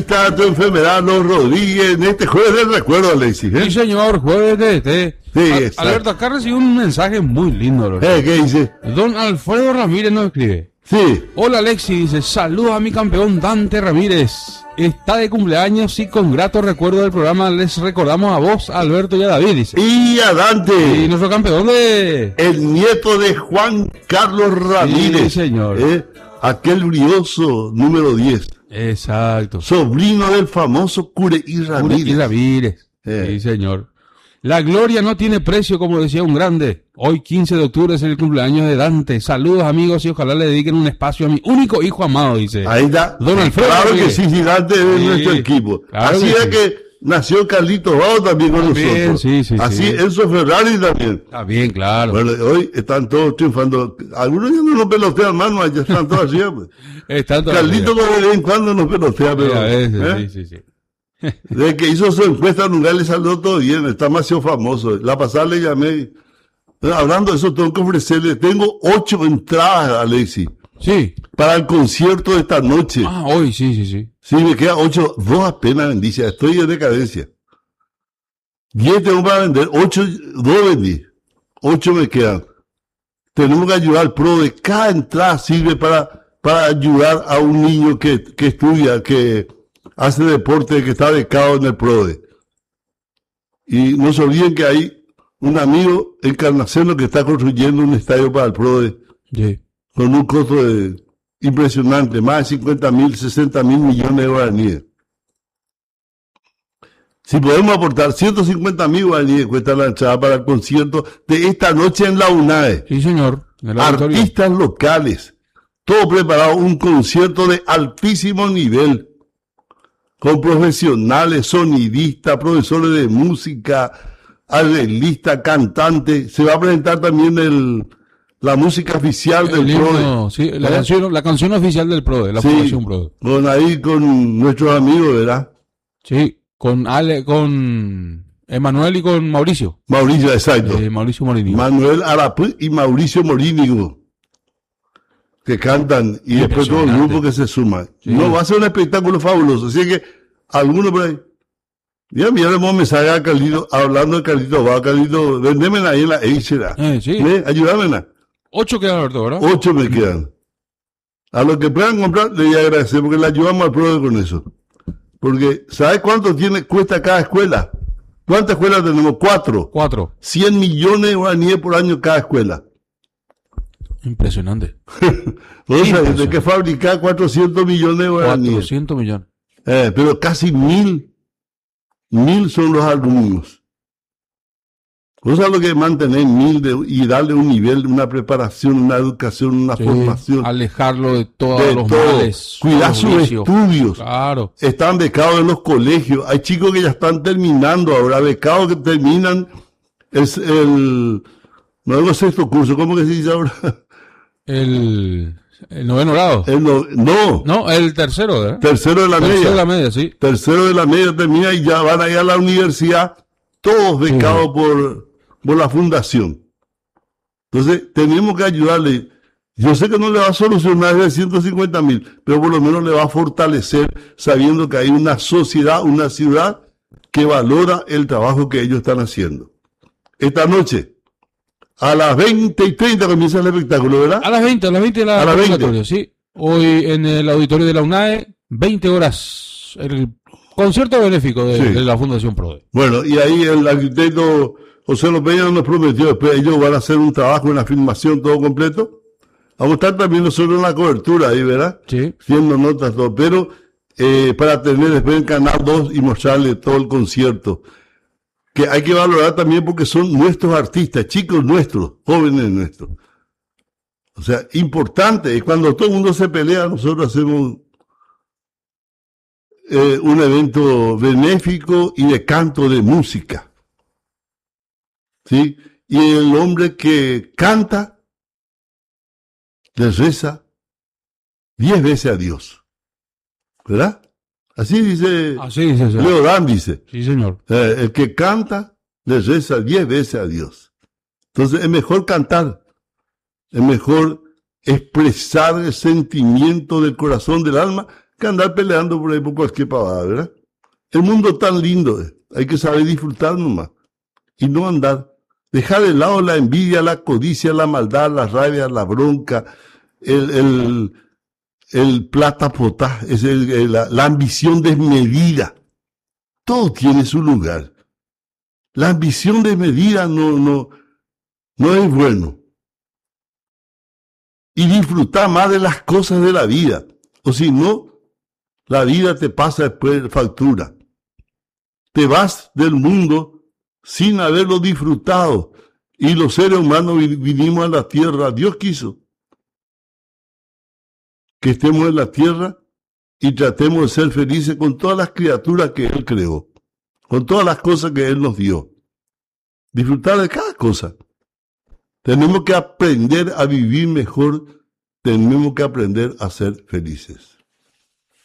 Está tu enfermedad, los Rodríguez, en este jueves del recuerdo, Alexis. Sí, señor, jueves de este. Sí, exacto. Alberto, acá recibí un mensaje muy lindo, Alberto. ¿Qué dice? Don Alfredo Ramírez nos escribe. Sí. Hola, Alexis, dice, saludos a mi campeón Dante Ramírez. Está de cumpleaños y con grato recuerdo del programa les recordamos a vos, Alberto y a David, dice. Y a Dante. Y nuestro campeón de... El nieto de Juan Carlos Ramírez. Sí, señor. Aquel brioso número 10. Exacto. Sobrino del famoso Cureí Ramírez. Y Ramírez. Sí, señor. La gloria no tiene precio, como decía un grande. Hoy, 15 de octubre, es el cumpleaños de Dante. Saludos, amigos, y ojalá le dediquen un espacio a mi único hijo amado, dice. Ahí está. Don Alfredo. Claro Ramírez. que sí, Dante es nuestro equipo. Claro Así que es sí. que nació Carlito Bao también con nosotros. Sí, sí, Así sí. Enzo Ferrari también. Está bien, claro. Bueno, hoy están todos triunfando. Algunos ya no nos pelotean más, no, ya están todos así. Pues. Está todo Carlito bien. de vez en cuando nos pelotea, pero... A veces, sí. Desde que hizo su encuesta nunca le salió todo bien, está demasiado famoso. La pasada le llamé. Hablando de eso, tengo que ofrecerle, tengo 8 entradas, Alexis, Sí. para el concierto de esta noche. Ah, hoy, sí. Sí, me quedan 8, 2 apenas vendí, ya estoy en decadencia. 10 tengo para vender, 8, 2 vendí, 8 me quedan. Tenemos que ayudar al pro de cada entrada sirve para ayudar a un niño que estudia, que hace deporte, que está becado en el PRODE. Y no se olviden que hay un amigo encarnaceno que está construyendo un estadio para el PRODE Sí. con un costo impresionante, más de 50.000, 60.000 millones de guaraníes. Si podemos aportar 150.000 guaraníes cuesta la entrada para el concierto de esta noche en la UNAE. Sí, señor. En el auditorio. Artistas locales, todo preparado, un concierto de altísimo nivel, con profesionales, sonidistas, profesores de música, arreglistas, cantantes. Se va a presentar también la música oficial del himno, PRODE. sí, la canción oficial del PRODE, la Sí, Fundación PRODE. con nuestros amigos, ¿verdad? Sí, con Emanuel y con Mauricio. Mauricio, exacto. Mauricio Morini. Manuel Arapú y Mauricio Morínigo, que cantan, y después todo el grupo que se suma. Sí. No, va a ser un espectáculo fabuloso. Así que, algunos por ahí. Ya enviaremos un mensaje a Carlito, hablando de Carlito, va Carlito, vendeme ahí en la Eichera. Sí. Ayúdame. 8 quedan, Alberto, ¿verdad? 8 me quedan. A los que puedan comprar, les voy a agradecer, porque le ayudamos al PRODE con eso. Porque, ¿sabes cuánto cuesta cada escuela? ¿Cuántas escuelas tenemos? 4. 4. 100 millones de guaraníes por año cada escuela. Impresionante. O sea, de que fabricar 400 millones de guaraníes. 400 millones. Pero casi 1.000 son los alumnos. O sea, lo que es mantener 1.000 y darle un nivel, una preparación, una educación, una formación. Alejarlo de todos de los todo. males. Cuidar sus vicios. estudios. Claro. Están becados en los colegios. Hay chicos que ya están terminando ahora, becados que terminan no digo sexto curso, ¿cómo que se dice ahora? El 9º grado. No, el tercero, ¿verdad? tercero de la media. Tercero de la media, sí. Tercero de la media termina y ya van a ir a la universidad, todos becados por la fundación. Entonces, tenemos que ayudarle. Yo sé que no le va a solucionar de 150.000, pero por lo menos le va a fortalecer sabiendo que hay una sociedad, una ciudad que valora el trabajo que ellos están haciendo. Esta noche, a las 20:30 comienza el espectáculo, ¿verdad? A las 20 A las 20. convocatoria, sí. Hoy en el auditorio de la UNAE, 20 horas, el concierto benéfico de la Fundación PRODE. Bueno, y ahí el arquitecto José López nos prometió, después ellos van a hacer un trabajo en la filmación todo completo. Vamos a estar también nosotros en la cobertura ahí, ¿verdad? Sí. Haciendo notas, todo, pero para tener después en Canal 2 y mostrarle todo el concierto. Que hay que valorar también porque son nuestros artistas, chicos nuestros, jóvenes nuestros. O sea, importante, es cuando todo el mundo se pelea, nosotros hacemos un evento benéfico y de canto de música. ¿Sí? Y el hombre que canta le reza 10 veces a Dios. ¿Verdad? Así dice señor. Leo Dan, dice. Sí, señor. El que canta le reza 10 veces a Dios. Entonces es mejor cantar, es mejor expresar el sentimiento del corazón, del alma, que andar peleando por ahí por cualquier pavada, ¿verdad? El mundo es tan lindo, hay que saber disfrutar nomás y no andar. Dejar de lado la envidia, la codicia, la maldad, la rabia, la bronca, el plata potá, la ambición desmedida. Todo tiene su lugar. La ambición desmedida no es bueno. Y disfrutar más de las cosas de la vida. O si no, la vida te pasa después factura. Te vas del mundo sin haberlo disfrutado. Y los seres humanos vinimos a la tierra. Dios quiso que estemos en la tierra y tratemos de ser felices con todas las criaturas que Él creó, con todas las cosas que Él nos dio. Disfrutar de cada cosa. Tenemos que aprender a vivir mejor, tenemos que aprender a ser felices.